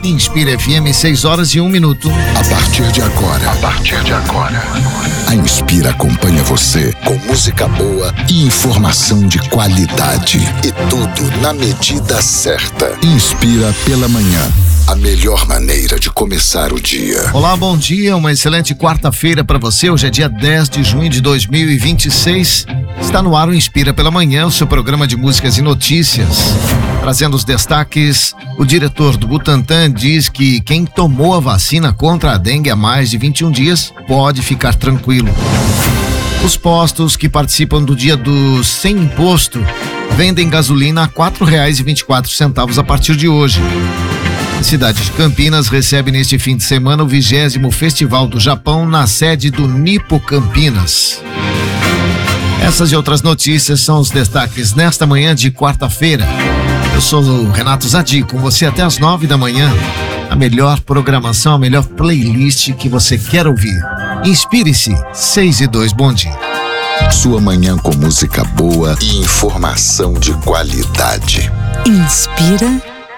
Inspira FM, 6h01. A partir de agora, a Inspira acompanha você com música boa e informação de qualidade. E tudo na medida certa. Inspira pela manhã. A melhor maneira de começar o dia. Olá, bom dia, uma excelente quarta-feira para você. Hoje é dia 10 de junho de 2026. Está no ar o Inspira pela Manhã, o seu programa de músicas e notícias. Trazendo os destaques, o diretor do Butantan diz que quem tomou a vacina contra a dengue há mais de 21 dias pode ficar tranquilo. Os postos que participam do dia do Sem Imposto vendem gasolina a R$ 4,24 a partir de hoje. A cidade de Campinas recebe neste fim de semana o 20º Festival do Japão na sede do Nipo Campinas. Essas e outras notícias são os destaques nesta manhã de quarta-feira. Eu sou o Renato Zadi, com você até às 9 da manhã. A melhor programação, a melhor playlist que você quer ouvir. Inspire-se, 6:02, bom dia. Sua manhã com música boa e informação de qualidade. Inspira